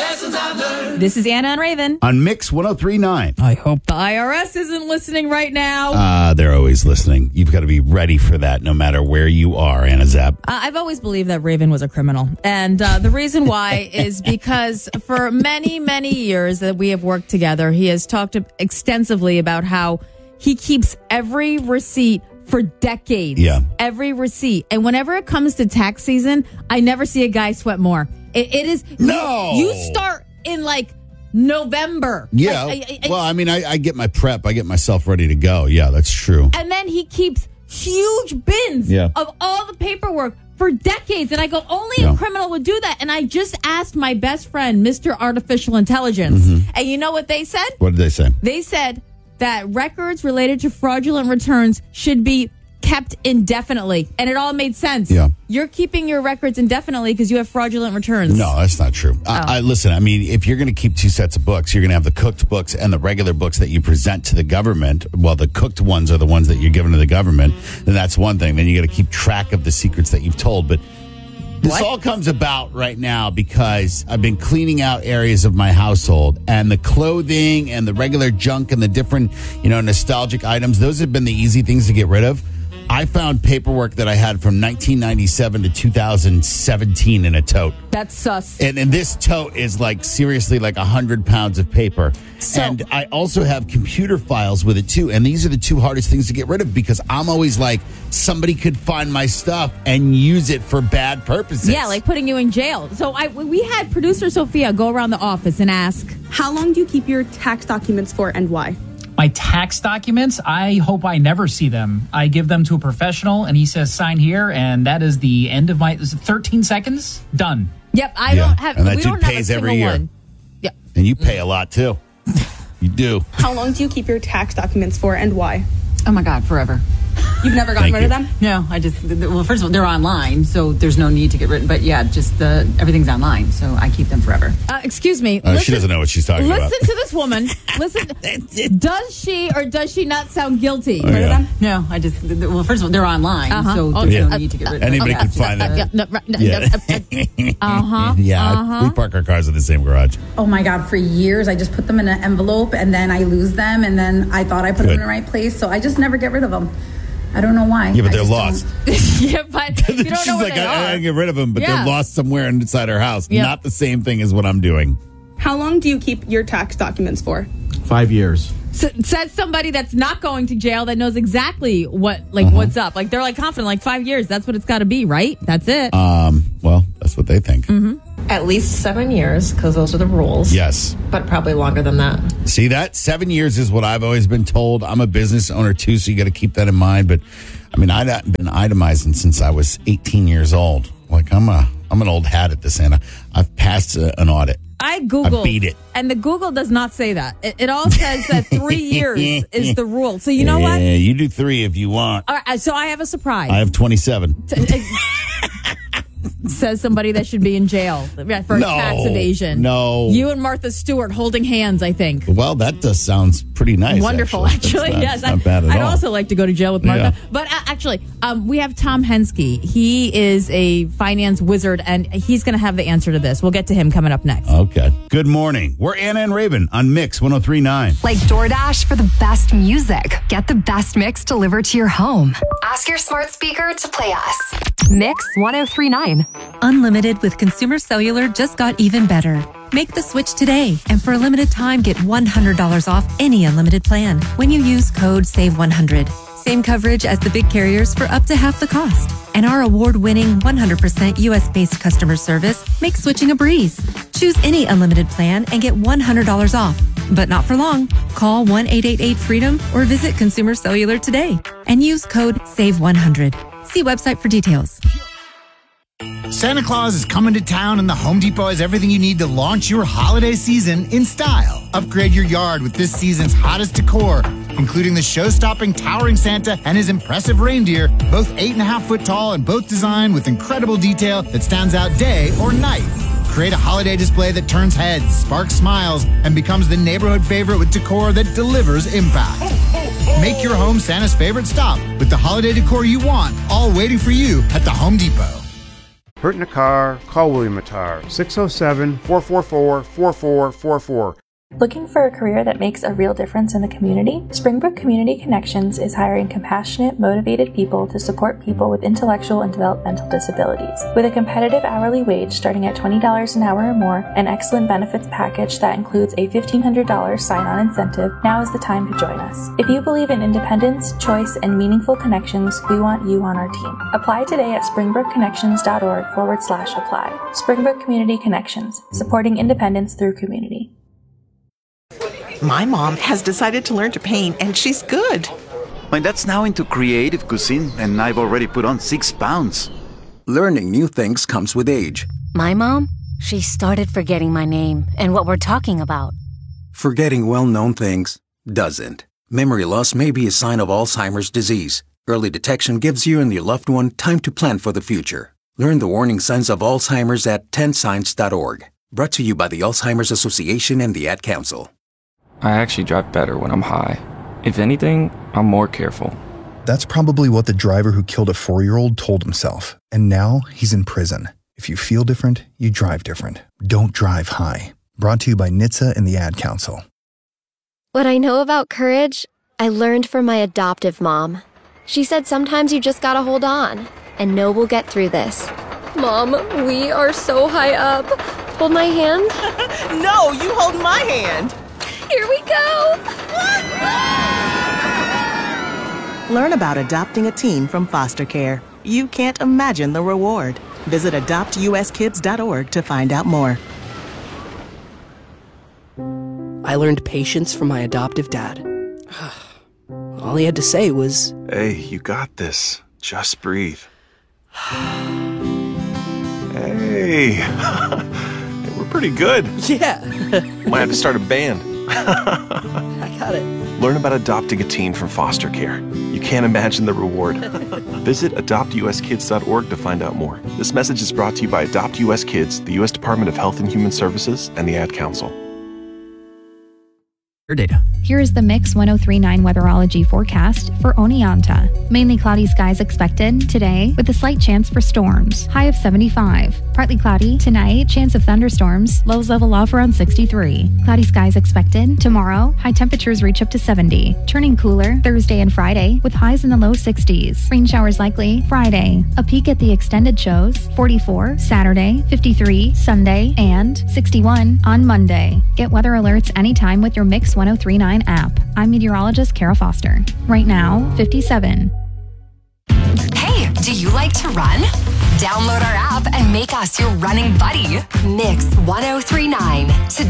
lessons I've learned. This is Anna and Raven. On Mix 103.9. I hope the IRS isn't listening right now. They're always listening. You've got to be ready for that no matter where you are, Anna Zapp. I've always believed that Raven was a criminal. And the reason why is because for many, many years that we have worked together, he has talked extensively about how he keeps every receipt for decades. Yeah. Every receipt. And whenever it comes to tax season, I never see a guy sweat more. It is. No. You start in November. Yeah. I get my prep. I get myself ready to go. Yeah, that's true. And then he keeps huge bins of all the paperwork for decades. And I go, only a criminal would do that. And I just asked my best friend, Mr. Artificial Intelligence. And you know what they said? What did they say? They said that records related to fraudulent returns should be kept indefinitely. And it all made sense. Yeah. You're keeping your records indefinitely because you have fraudulent returns. No, that's not true. Listen, if you're going to keep two sets of books, you're going to have the cooked books and the regular books that you present to the government. Well, the cooked ones are the ones that you're giving to the government. Then that's one thing. Then you got to keep track of the secrets that you've told. But this all comes about right now because I've been cleaning out areas of my household, and the clothing and the regular junk and the different, nostalgic items, those have been the easy things to get rid of. I found paperwork that I had from 1997 to 2017 in a tote. That's sus. And this tote is seriously 100 pounds of paper. And I also have computer files with it too. And these are the two hardest things to get rid of because I'm always somebody could find my stuff and use it for bad purposes. Yeah, like putting you in jail. So we had producer Sophia go around the office and ask, how long do you keep your tax documents for and why? My tax documents, I hope I never see them. I give them to a professional, and he says, sign here, and that is the end of my 13 seconds. Done. Yep, I don't have. And that we dude don't have a pays single every year. one. Yep. And you pay a lot, too. You do. How long do you keep your tax documents for and why? Oh, my God, forever. You've never gotten rid of them? No, first of all, they're online, so there's no need to get rid of. But yeah, everything's online, so I keep them forever. Excuse me. She doesn't know what she's talking about. Listen to this woman. Listen. Does she or does she not sound guilty? Rid of them? No, first of all, they're online, so there's no need to get rid of them. Anybody can find them. We park our cars in the same garage. Oh my God, for years I just put them in an envelope and then I lose them and then I thought I put them in the right place, so I just never get rid of them. I don't know why. Yeah, but they're lost. Yeah, but you don't know where they are. I get rid of them, but they're lost somewhere inside our house. Yep. Not the same thing as what I'm doing. How long do you keep your tax documents for? 5 years. So, says somebody that's not going to jail that knows exactly what's up. They're confident, 5 years. That's what it's got to be, right? That's it. Well, that's what they think. Mm-hmm. At least 7 years, because those are the rules. Yes. But probably longer than that. See that? 7 years is what I've always been told. I'm a business owner too, so you got to keep that in mind. But I've been itemizing since I was 18 years old. I'm an old hat at this, Anna. I've passed an audit. I Googled. I beat it. And the Google does not say that. It all says that 3 years is the rule. So you know what? Yeah, you do 3 if you want. All right, so I have a surprise. I have 27. Says somebody that should be in jail for tax evasion. No. You and Martha Stewart holding hands, I think. Well, that does sounds pretty nice. Wonderful, actually. Yes. Not bad at all. I'd also like to go to jail with Martha. Yeah. But actually, we have Tom Henske. He is a finance wizard, and he's going to have the answer to this. We'll get to him coming up next. Okay. Good morning. We're Anna and Raven on Mix 103.9. Like DoorDash for the best music. Get the best mix delivered to your home. Ask your smart speaker to play us. Mix 103.9. Unlimited with Consumer Cellular just got even better. Make the switch today, and for a limited time, get $100 off any unlimited plan when you use code SAVE100. Same coverage as the big carriers for up to half the cost. And our award-winning 100% U.S.-based customer service makes switching a breeze. Choose any unlimited plan and get $100 off. But not for long. Call 1-888-FREEDOM or visit Consumer Cellular today and use code SAVE100. See website for details. Santa Claus is coming to town, and the Home Depot has everything you need to launch your holiday season in style. Upgrade your yard with this season's hottest decor, including the show-stopping towering Santa and his impressive reindeer, both 8.5 foot tall and both designed with incredible detail that stands out day or night. Create a holiday display that turns heads, sparks smiles, and becomes the neighborhood favorite with decor that delivers impact. Make your home Santa's favorite stop with the holiday decor you want, all waiting for you at the Home Depot. Hurt in a car? Call William Attar. 607-444-4444. Looking for a career that makes a real difference in the community? Springbrook Community Connections is hiring compassionate, motivated people to support people with intellectual and developmental disabilities. With a competitive hourly wage starting at $20 an hour or more, an excellent benefits package that includes a $1,500 sign-on incentive, now is the time to join us. If you believe in independence, choice, and meaningful connections, we want you on our team. Apply today at springbrookconnections.org/apply. Springbrook Community Connections, supporting independence through community. My mom has decided to learn to paint, and she's good. My dad's now into creative cuisine, and I've already put on 6 pounds. Learning new things comes with age. My mom, she started forgetting my name and what we're talking about. Forgetting well-known things doesn't. Memory loss may be a sign of Alzheimer's disease. Early detection gives you and your loved one time to plan for the future. Learn the warning signs of Alzheimer's at 10signs.org. Brought to you by the Alzheimer's Association and the Ad Council. I actually drive better when I'm high. If anything, I'm more careful. That's probably what the driver who killed a 4-year-old told himself. And now he's in prison. If you feel different, you drive different. Don't drive high. Brought to you by NHTSA and the Ad Council. What I know about courage, I learned from my adoptive mom. She said sometimes you just gotta hold on and know we'll get through this. Mom, we are so high up. Hold my hand. No, you hold my hand. Here we go! Learn about adopting a teen from foster care. You can't imagine the reward. Visit adoptuskids.org to find out more. I learned patience from my adoptive dad. All he had to say was, "Hey, you got this. Just breathe." Hey, we're pretty good. Yeah. Might have to start a band. I got it. Learn about adopting a teen from foster care. You can't imagine the reward. Visit adoptuskids.org to find out more. This message is brought to you by Adopt US Kids, the U.S. Department of Health and Human Services, and the Ad Council. Data. Here is the Mix 1039 weatherology forecast for Oneonta. Mainly cloudy skies expected today with a slight chance for storms. High of 75. Partly cloudy tonight, chance of thunderstorms. Lows level off around 63. Cloudy skies expected tomorrow. High temperatures reach up to 70. Turning cooler Thursday and Friday with highs in the low 60s. Rain showers likely Friday. A peak at the extended shows 44 Saturday, 53 Sunday, and 61 on Monday. Get weather alerts anytime with your Mix 1039 app. I'm meteorologist Kara Foster. Right now, 57. Hey, do you like to run? Download our app and make us your running buddy. Mix 1039 today.